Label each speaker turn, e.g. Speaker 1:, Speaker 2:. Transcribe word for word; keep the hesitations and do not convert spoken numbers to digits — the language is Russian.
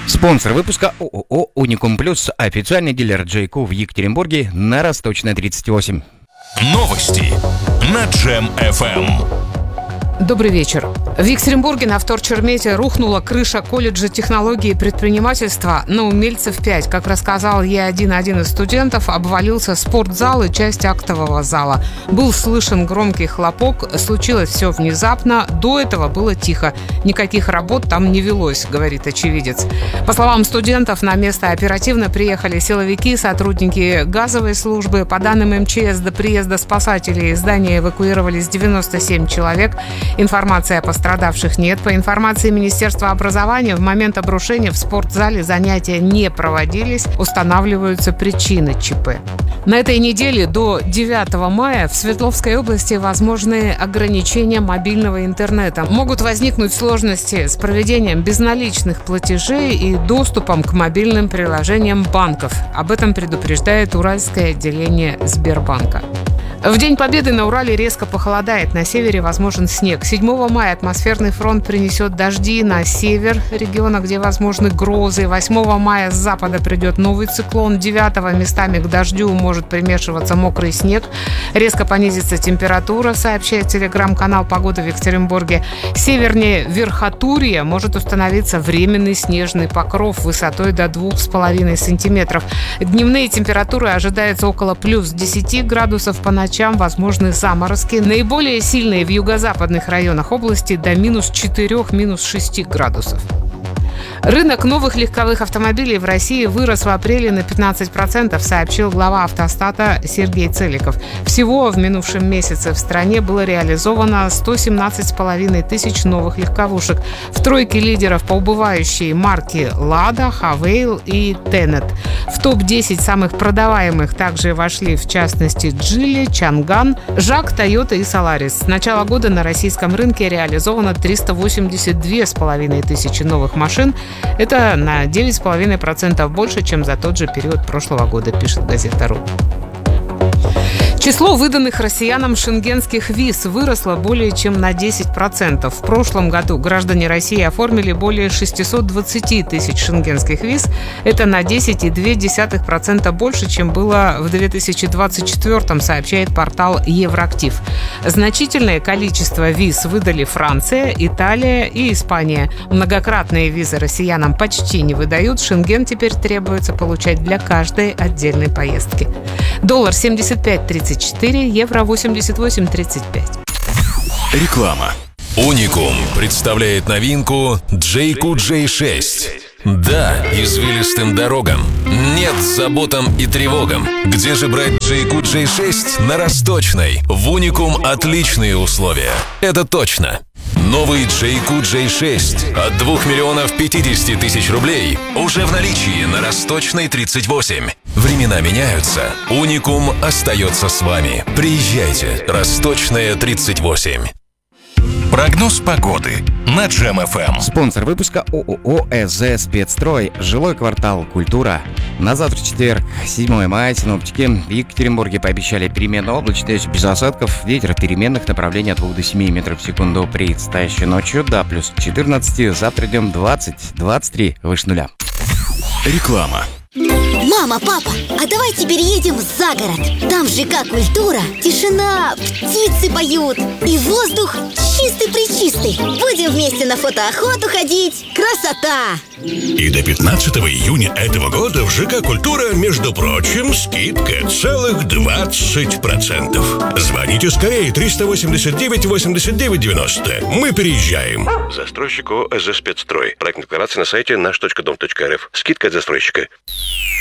Speaker 1: Спонсор выпуска ООО «Уникум Плюс», официальный дилер Джейку в Екатеринбурге на Росточной тридцать восемь.
Speaker 2: Новости на Джем эф эм.
Speaker 3: Добрый вечер. В Екатеринбурге на вторчермете рухнула крыша колледжа технологии и предпринимательства на Умельцев пять. Как рассказал Е один один из студентов, обвалился спортзал и часть актового зала. Был слышен громкий хлопок, случилось все внезапно, до этого было тихо. Никаких работ там не велось, говорит очевидец. По словам студентов, на место оперативно приехали силовики, сотрудники газовой службы. По данным эм че эс, до приезда спасателей из здания эвакуировались девяносто семь человек. Информации о пострадавших нет. По информации Министерства образования, в момент обрушения в спортзале занятия не проводились. Устанавливаются причины ЧП. На этой неделе до девятого мая в Свердловской области возможны ограничения мобильного интернета. Могут возникнуть сложности с проведением безналичных платежей и доступом к мобильным приложениям банков. Об этом предупреждает Уральское отделение Сбербанка. В День Победы на Урале резко похолодает. На севере возможен снег. седьмого мая атмосферный фронт принесет дожди на север региона, где возможны грозы. восьмого мая с запада придет новый циклон. девятого местами к дождю может примешиваться мокрый снег. Резко понизится температура, сообщает телеграм-канал «Погода» в Екатеринбурге. Севернее Верхотурья может установиться временный снежный покров высотой до двух с половиной сантиметров. Дневные температуры ожидаются около плюс десяти градусов, по ночам Ночам возможны заморозки. Наиболее сильные в юго-западных районах области до минус четырех, минус шести градусов. Рынок новых легковых автомобилей в России вырос в апреле на пятнадцать процентов, сообщил глава автостата Сергей Целиков. Всего в минувшем месяце в стране было реализовано сто семнадцать с половиной тысяч новых легковушек. В тройке лидеров по убывающей марки «Лада», «Хавейл» и «Тенет». В топ десять самых продаваемых также вошли, в частности, «Джили», «Чанган», «Жак», «Тойота» и «Соларис». С начала года на российском рынке реализовано триста восемьдесят две с половиной тысячи новых машин. Это на девять с половиной процентов больше, чем за тот же период прошлого года, пишет газета.ру. Число выданных россиянам шенгенских виз выросло более чем на десять процентов. В прошлом году граждане России оформили более шестьсот двадцать тысяч шенгенских виз. Это на десять целых две десятых процента больше, чем было в две тысячи двадцать четвёртом, сообщает портал Евроактив. Значительное количество виз выдали Франция, Италия и Испания. Многократные визы россиянам почти не выдают. Шенген теперь требуется получать для каждой отдельной поездки. Доллар семьдесят пять тридцать четыре, евро восемьдесят восемь тридцать пять.
Speaker 2: Реклама. Уникум представляет новинку Джейку джей шесть. Да, извилистым дорогам. Нет заботам и тревогам. Где же брать Джейку джей шесть? На Росточной. В Уникум отличные условия. Это точно. Новый Джейку джей шесть от двух миллионов пятидесяти тысяч рублей уже в наличии на Росточной тридцать восемь. Времена меняются. Уникум остается с вами. Приезжайте. Росточная тридцать восемь. Прогноз погоды на Джем эф эм.
Speaker 1: Спонсор выпуска ООО «ЭЗ Спецстрой», жилой квартал «Культура». На завтра, четверг, седьмого мая, синоптики в Екатеринбурге пообещали переменную облачность без осадков. Ветер переменных направлений от двух до семи метров в секунду. Предстоящей ночью до плюс четырнадцати. Завтра днем двадцать двадцать три выше нуля.
Speaker 2: Реклама.
Speaker 4: Мама, папа, а давайте переедем за город. Там в ЖК «Культура» тишина, птицы поют и воздух чистый-пречистый. Будем вместе на фотоохоту ходить. Красота!
Speaker 5: И до пятнадцатого июня этого года в ЖК «Культура», между прочим, скидка целых двадцать процентов. Звоните скорее триста восемьдесят девять восемьдесят девять девяносто. Мы переезжаем.
Speaker 6: Застройщик ООО «ЭЗ Спецстрой». Проект декларации на сайте наш точка дом точка эр эф. Скидка от застройщика.